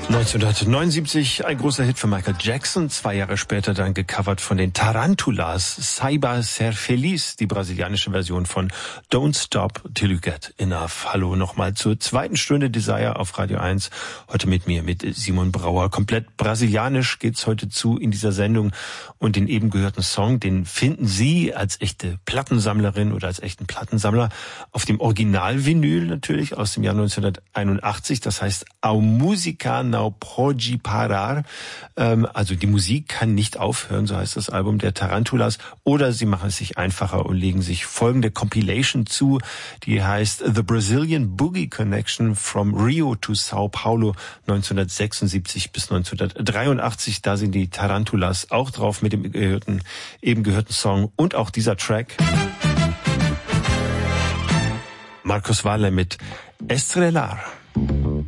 1979 ein großer Hit für Michael Jackson, 2 Jahre später dann gecovert von den Tarantulas, Saiba Ser Feliz, die brasilianische Version von Don't Stop Till You Get Enough. Hallo nochmal zur zweiten Stunde Desire auf Radio 1, heute mit mir, mit Simon Brauer. Komplett brasilianisch geht's heute zu in dieser Sendung und den eben gehörten Song, den finden Sie als echte Plattensammlerin oder als echten Plattensammler auf dem Original-Vinyl natürlich aus dem Jahr 1981, das heißt Au Musica Não Pode Parar, also die Musik kann nicht aufhören, so heißt das Album der Tarantulas, oder sie machen es sich einfacher und legen sich folgende Compilation zu, die heißt The Brazilian Boogie Connection from Rio to Sao Paulo 1976 bis 1983, da sind die Tarantulas auch drauf mit dem eben gehörten Song und auch dieser Track. Marcos Valle mit Estrelar.